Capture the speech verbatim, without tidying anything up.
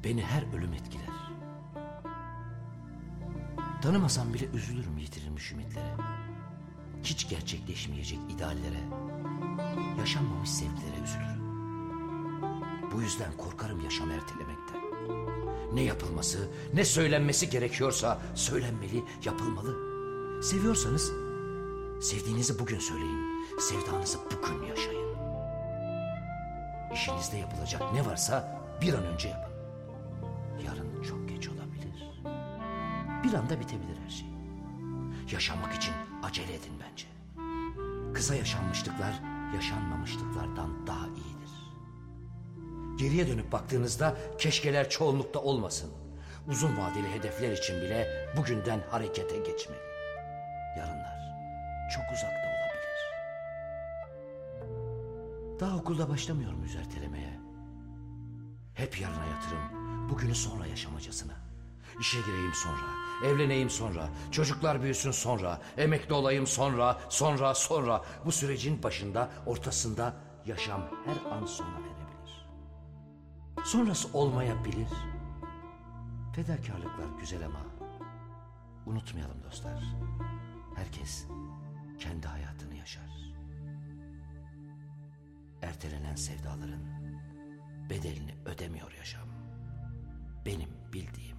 beni her ölüm etkiler. Tanımasam bile üzülürüm yitirilmiş ümitlere. Hiç gerçekleşmeyecek ideallere, yaşanmamış sevgilere üzülürüm. Bu yüzden korkarım yaşam ertelemekten. Ne yapılması, ne söylenmesi gerekiyorsa söylenmeli, yapılmalı. Seviyorsanız sevdiğinizi bugün söyleyin, sevdanızı bugün yaşayın. İşinizde yapılacak ne varsa bir an önce yapın. Yarın çok geç olabilir. Bir anda bitebilir her şey. Yaşamak için acele edin bence. Kısa yaşanmışlıklar yaşanmamışlıklardan daha iyidir. Geriye dönüp baktığınızda keşkeler çoğunlukta olmasın. Uzun vadeli hedefler için bile bugünden harekete geçmeli. Yarınlar çok uzakta olabilir. Daha okulda başlamıyorum üzertelemeye. Hep yarına yatırım, bugünü sonra yaşamacasına. İşe gireyim sonra, evleneyim sonra, çocuklar büyüsün sonra, emekli olayım sonra, sonra, sonra. Bu sürecin başında, ortasında yaşam her an sona erebilir. Sonrası olmayabilir. Fedakarlıklar güzel ama unutmayalım dostlar. Herkes kendi hayatını yaşar. Ertelenen sevdaların bedelini ödemiyor yaşam. Benim bildiğim